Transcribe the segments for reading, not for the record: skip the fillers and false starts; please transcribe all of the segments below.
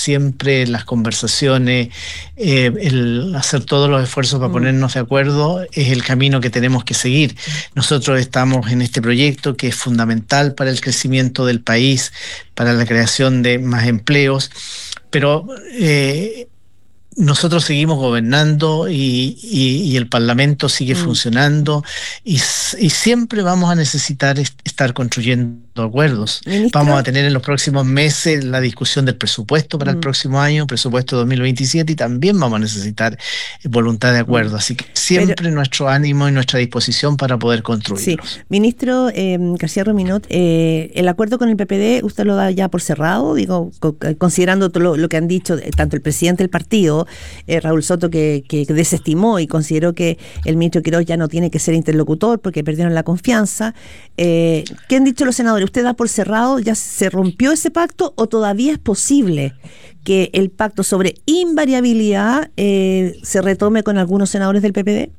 siempre las conversaciones, el hacer todos los esfuerzos para ponernos de acuerdo es el camino que tenemos que seguir. Nosotros estamos en este proyecto que es fundamental para el crecimiento del país, para la creación de más empleos, pero nosotros seguimos gobernando y el Parlamento sigue funcionando y siempre vamos a necesitar estar construyendo acuerdos. ¿Ministro? Vamos a tener en los próximos meses la discusión del presupuesto para el próximo año, presupuesto 2027, y también vamos a necesitar voluntad de acuerdo. Así que siempre nuestro ánimo y nuestra disposición para poder construirlos. Sí. Ministro García Rominot, el acuerdo con el PPD, ¿usted lo da ya por cerrado? Digo, considerando todo lo que han dicho tanto el presidente del partido, Raúl Soto, que desestimó y consideró que el ministro Quirós ya no tiene que ser interlocutor porque perdieron la confianza. ¿Qué han dicho los senadores? ¿Usted da por cerrado? ¿Ya se rompió ese pacto o todavía es posible que el pacto sobre invariabilidad se retome con algunos senadores del PPD?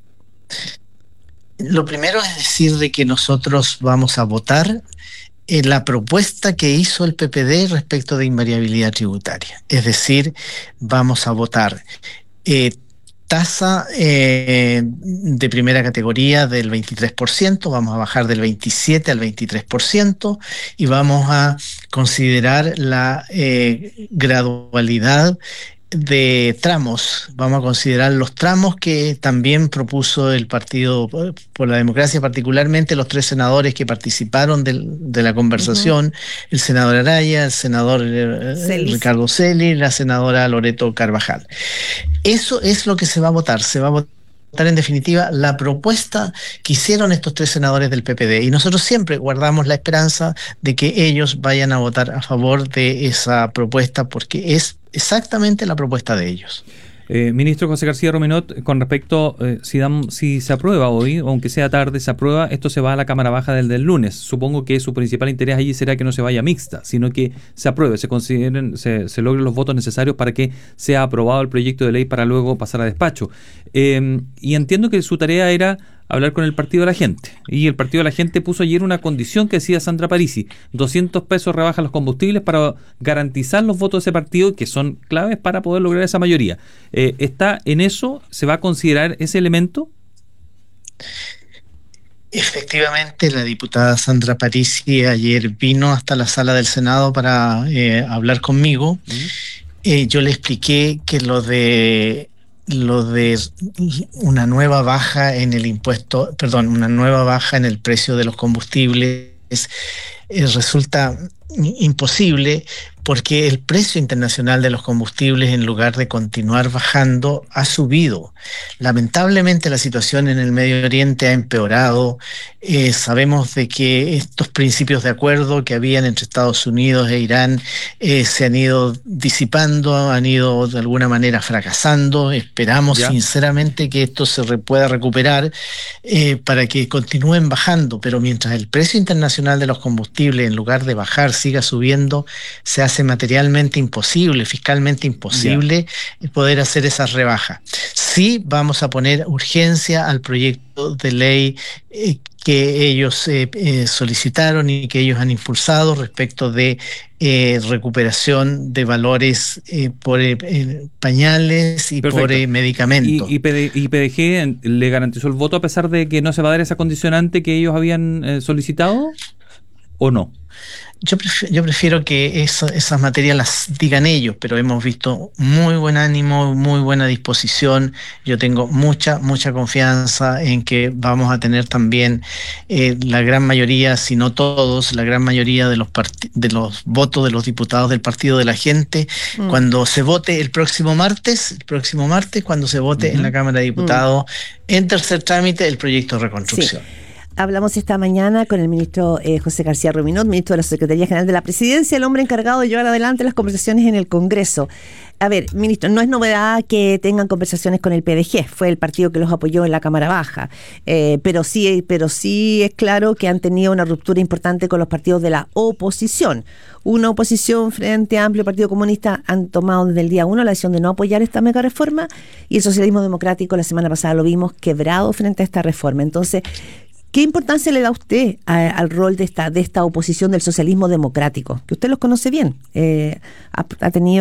Lo primero es decir de que nosotros vamos a votar la propuesta que hizo el PPD respecto de invariabilidad tributaria. Es decir, vamos a votar tasa de primera categoría del 23%, vamos a bajar del 27% al 23% y vamos a considerar la gradualidad de tramos. Vamos a considerar los tramos que también propuso el Partido por la Democracia, particularmente los 3 senadores que participaron de la conversación, el senador Araya, el senador Ricardo Celi, la senadora Loreto Carvajal. Eso es lo que se va a votar. Se va a votar en definitiva la propuesta que hicieron estos 3 senadores del PPD, y nosotros siempre guardamos la esperanza de que ellos vayan a votar a favor de esa propuesta, porque es exactamente la propuesta de ellos. Ministro José García Rominot, con respecto, si se aprueba hoy, aunque sea tarde, se aprueba, esto se va a la Cámara Baja del lunes. Supongo que su principal interés allí será que no se vaya mixta, sino que se apruebe, se logren los votos necesarios para que sea aprobado el proyecto de ley para luego pasar a despacho. Y entiendo que su tarea era hablar con el Partido de la Gente. Y el Partido de la Gente puso ayer una condición que decía Sandra Parisi: 200 pesos rebaja los combustibles para garantizar los votos de ese partido, que son claves para poder lograr esa mayoría. ¿Está en eso? ¿Se va a considerar ese elemento? Efectivamente, la diputada Sandra Parisi ayer vino hasta la sala del Senado para hablar conmigo. Yo le expliqué que lo de una nueva baja en el impuesto, una nueva baja en el precio de los combustibles resulta imposible, porque el precio internacional de los combustibles, en lugar de continuar bajando, ha subido. Lamentablemente la situación en el Medio Oriente ha empeorado. Sabemos de que estos principios de acuerdo que habían entre Estados Unidos e Irán se han ido disipando, han ido de alguna manera fracasando. Esperamos sinceramente que esto se pueda recuperar para que continúen bajando, pero mientras el precio internacional de los combustibles, en lugar de bajar, siga subiendo, se hace materialmente imposible, fiscalmente imposible poder hacer esas rebajas. Sí vamos a poner urgencia al proyecto de ley que ellos solicitaron y que ellos han impulsado respecto de recuperación de valores por pañales y por medicamentos. ¿Y PDG le garantizó el voto a pesar de que no se va a dar esa condicionante que ellos habían solicitado o no? Yo prefiero que esas materias las digan ellos, pero hemos visto muy buen ánimo, muy buena disposición. Yo tengo mucha confianza en que vamos a tener también la gran mayoría, si no todos, la gran mayoría de los votos de los diputados del Partido de la Gente cuando se vote el próximo martes, cuando se vote en la Cámara de Diputados en tercer trámite el proyecto de reconstrucción. Sí. Hablamos esta mañana con el ministro José García Rominot, ministro de la Secretaría General de la Presidencia, el hombre encargado de llevar adelante las conversaciones en el Congreso. A ver, ministro, no es novedad que tengan conversaciones con el PDG, fue el partido que los apoyó en la Cámara Baja, pero sí es claro que han tenido una ruptura importante con los partidos de la oposición. Una oposición, Frente Amplio, Partido Comunista, han tomado desde el día 1 la decisión de no apoyar esta mega reforma, y el socialismo democrático la semana pasada lo vimos quebrado frente a esta reforma. Entonces, ¿qué importancia le da usted al rol de esta oposición del socialismo democrático? Que usted los conoce bien. Ha tenido